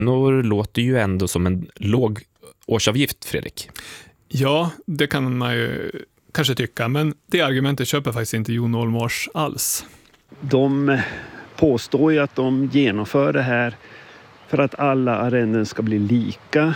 kronor låter ju ändå som en låg årsavgift, Fredrik. Ja, det kan man ju kanske tycka, men det argumentet köper faktiskt inte Jon Olmors alls. De påstår ju att de genomför det här för att alla arrenden ska bli lika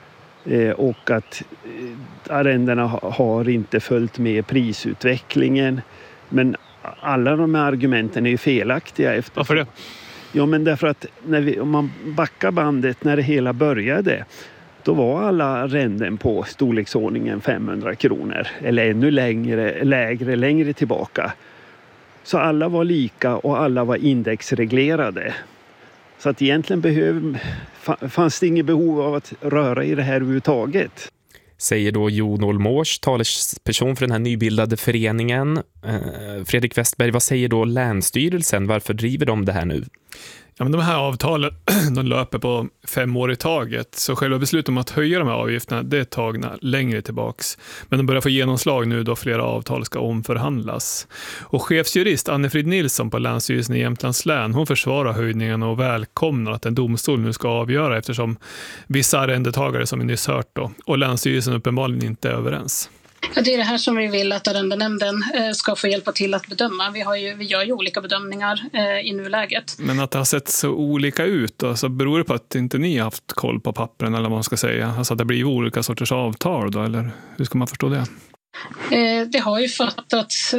och att arrendena har inte följt med prisutvecklingen. Men alla de här argumenten är ju felaktiga. Varför det? Ja, men därför att om man backar bandet när det hela började, då var alla arrenden på storleksordningen 500 kronor eller ännu längre tillbaka. Så alla var lika och alla var indexreglerade. Så att egentligen fanns det inget behov av att röra i det här överhuvudtaget. Säger då Jon Olmors, talesperson för den här nybildade föreningen. Fredrik Westberg, vad säger då Länsstyrelsen? Varför driver de det här nu? Ja, men de här avtalen de löper på 5 år i taget, så själva beslutet om att höja de här avgifterna det är tagna längre tillbaks. Men de börjar få genomslag nu då flera avtal ska omförhandlas. Och chefsjurist Anne-Frid Nilsson på Länsstyrelsen i Jämtlands län, hon försvarar höjningen och välkomnar att en domstol nu ska avgöra eftersom vissa arrendetagare som vi nyss hört då, och Länsstyrelsen uppenbarligen inte är överens. Det är det här som vi vill att arrendenämnden ska få hjälpa till att bedöma. Vi gör ju olika bedömningar i nuläget. Men att det har sett så olika ut, alltså, beror det på att inte ni har haft koll på pappren eller vad man ska säga? Alltså att det blir olika sorters avtal då, eller hur ska man förstå det? Det har ju fattats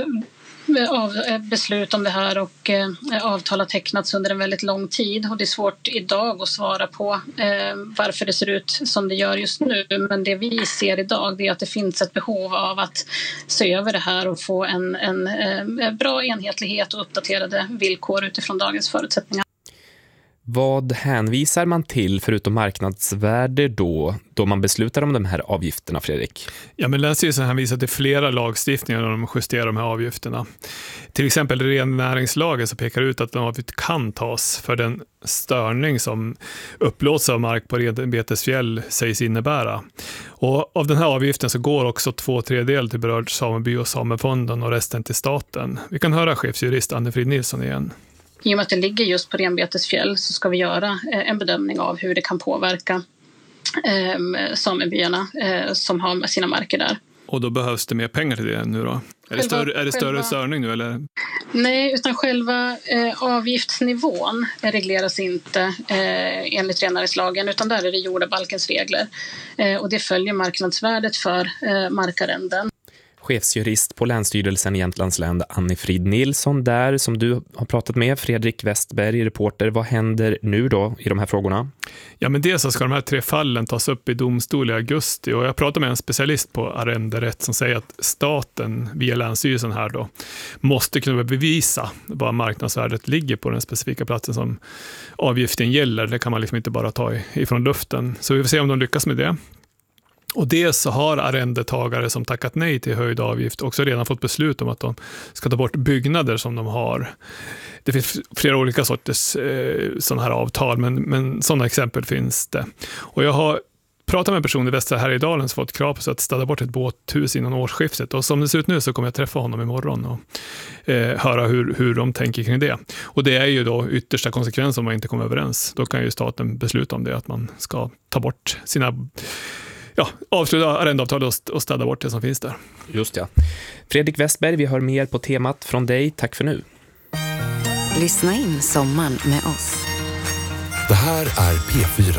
beslut om det här och avtal har tecknats under en väldigt lång tid och det är svårt idag att svara på varför det ser ut som det gör just nu, men det vi ser idag är att det finns ett behov av att se över det här och få en bra enhetlighet och uppdaterade villkor utifrån dagens förutsättningar. Vad hänvisar man till förutom marknadsvärde då man beslutar om de här avgifterna, Fredrik? Ja, men Länsstyrelsen hänvisar till flera lagstiftningar när de justerar de här avgifterna. Till exempel rennäringslagen så pekar ut att en avgift kan tas för den störning som upplåtelse av mark på renbetesfjäll sägs innebära. Och av den här avgiften så går också 2/3 till berörd sameby och samefonden och resten till staten. Vi kan höra chefsjurist Anne-Frid Nilsson igen. I och med att det ligger just på renbetesfjäll så ska vi göra en bedömning av hur det kan påverka samebyarna som har sina marker där. Och då behövs det mer pengar till det nu då? Är det större störning nu eller? Nej, utan själva avgiftsnivån regleras inte enligt rennäringslagen utan där är det jordabalkens regler. Och det följer marknadsvärdet för markarrenden. Chefsjurist på Länsstyrelsen i Jämtlands län, Anne-Frid Nilsson där som du har pratat med. Fredrik Westberg, reporter. Vad händer nu då i de här frågorna? Ja, men dels så ska de här 3 fallen tas upp i domstol i augusti och jag pratade med en specialist på arrenderätt som säger att staten via Länsstyrelsen här då måste kunna bevisa vad marknadsvärdet ligger på den specifika platsen som avgiften gäller. Det kan man liksom inte bara ta ifrån luften. Så vi får se om de lyckas med det. Och det så har arrendetagare som tackat nej till höjd avgift också redan fått beslut om att de ska ta bort byggnader som de har. Det finns flera olika sorters sådana här avtal, men sådana exempel finns det. Och jag har pratat med en person i Västra Härjedalen som fått krav på sig att städa bort ett båthus innan årsskiftet. Och som det ser ut nu så kommer jag träffa honom imorgon och höra hur de tänker kring det. Och det är ju då yttersta konsekvens om man inte kommer överens. Då kan ju staten besluta om det, att man ska ta bort sina... avsluta arrendeavtal och städa bort det som finns där. Just ja. Fredrik Westberg, vi hör mer på temat från dig. Tack för nu. Lyssna in sommaren med oss. Det här är P4.